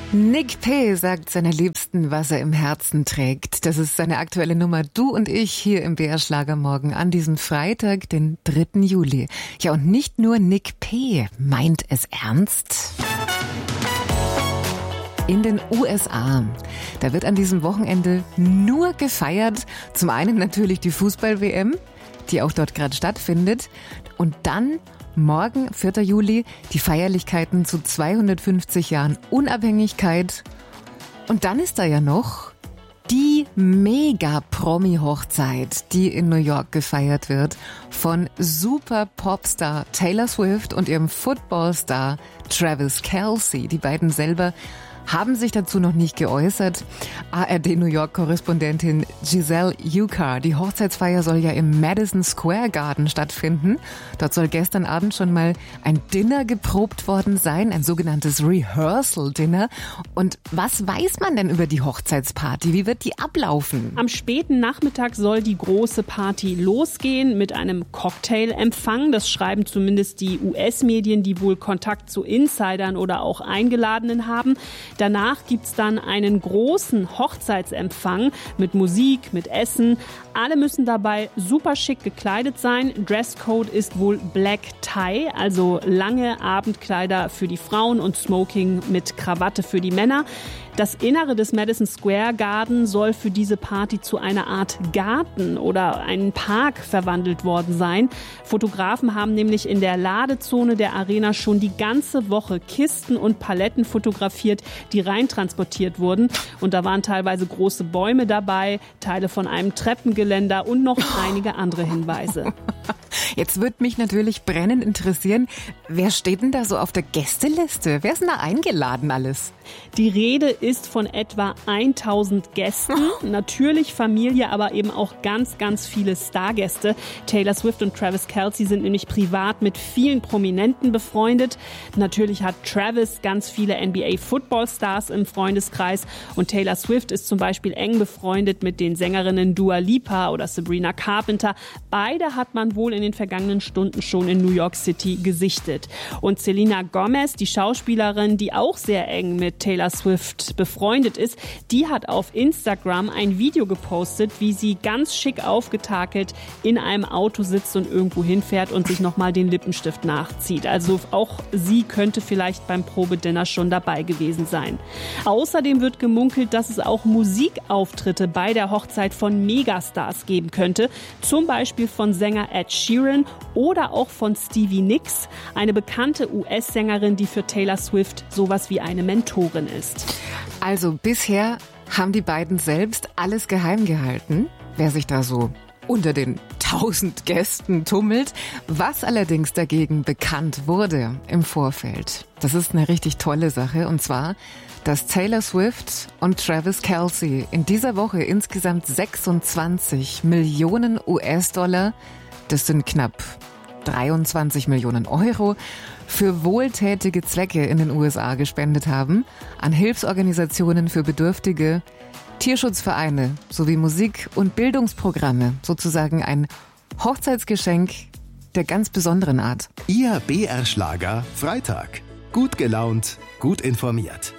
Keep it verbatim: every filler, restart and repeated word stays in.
Nick P. sagt seiner Liebsten, was er im Herzen trägt. Das ist seine aktuelle Nummer Du und ich hier im B R Schlagermorgen an diesem Freitag, den dritten Juli. Ja, und nicht nur Nick P. meint es ernst. In den U S A, da wird an diesem Wochenende nur gefeiert. Zum einen natürlich die Fußball-W M, die auch dort gerade stattfindet. Und dann morgen, vierter Juli, die Feierlichkeiten zu zweihundertfünfzig Jahren Unabhängigkeit. Und dann ist da ja noch die Mega-Promi-Hochzeit, die in New York gefeiert wird von Super-Popstar Taylor Swift und ihrem Footballstar Travis Kelce. Die beiden selber haben sich dazu noch nicht geäußert. A R D-New York-Korrespondentin Giselle Ucar. Die Hochzeitsfeier soll ja im Madison Square Garden stattfinden. Dort soll gestern Abend schon mal ein Dinner geprobt worden sein, ein sogenanntes Rehearsal-Dinner. Und was weiß man denn über die Hochzeitsparty? Wie wird die ablaufen? Am späten Nachmittag soll die große Party losgehen mit einem Cocktailempfang. Das schreiben zumindest die U S-Medien, die wohl Kontakt zu Insidern oder auch Eingeladenen haben. Danach gibt's dann einen großen Hochzeitsempfang mit Musik, mit Essen. Alle müssen dabei super schick gekleidet sein. Dresscode ist wohl Black Tie, also lange Abendkleider für die Frauen und Smoking mit Krawatte für die Männer. Das Innere des Madison Square Garden soll für diese Party zu einer Art Garten oder einen Park verwandelt worden sein. Fotografen haben nämlich in der Ladezone der Arena schon die ganze Woche Kisten und Paletten fotografiert, die reintransportiert wurden. Und da waren teilweise große Bäume dabei, Teile von einem Treppengeländer und noch einige andere Hinweise. Jetzt würde mich natürlich brennend interessieren, wer steht denn da so auf der Gästeliste? Wer ist denn da eingeladen alles? Die Rede ist von etwa tausend Gästen, natürlich Familie, aber eben auch ganz, ganz viele Stargäste. Taylor Swift und Travis Kelce sind nämlich privat mit vielen Prominenten befreundet. Natürlich hat Travis ganz viele N B A-Football-Stars im Freundeskreis und Taylor Swift ist zum Beispiel eng befreundet mit den Sängerinnen Dua Lipa oder Sabrina Carpenter. Beide hat man wohl in den vergangenen Stunden schon in New York City gesichtet. Und Selena Gomez, die Schauspielerin, die auch sehr eng mit Taylor Swift befreundet ist, die hat auf Instagram ein Video gepostet, wie sie ganz schick aufgetakelt in einem Auto sitzt und irgendwo hinfährt und sich nochmal den Lippenstift nachzieht. Also auch sie könnte vielleicht beim Probedinner schon dabei gewesen sein. Außerdem wird gemunkelt, dass es auch Musikauftritte bei der Hochzeit von Megastars geben könnte. Zum Beispiel von Sänger Ed Sheeran oder auch von Stevie Nicks, eine bekannte U S-Sängerin, die für Taylor Swift sowas wie eine Mentorin ist. Also bisher haben die beiden selbst alles geheim gehalten, wer sich da so unter den tausend Gästen tummelt. Was allerdings dagegen bekannt wurde im Vorfeld, das ist eine richtig tolle Sache, und zwar, dass Taylor Swift und Travis Kelce in dieser Woche insgesamt sechsundzwanzig Millionen U S-Dollar, das sind knapp dreiundzwanzig Millionen Euro, für wohltätige Zwecke in den U S A gespendet haben, an Hilfsorganisationen für Bedürftige, Tierschutzvereine sowie Musik- und Bildungsprogramme, sozusagen ein Hochzeitsgeschenk der ganz besonderen Art. Ihr B R Schlager Freitag. Gut gelaunt, gut informiert.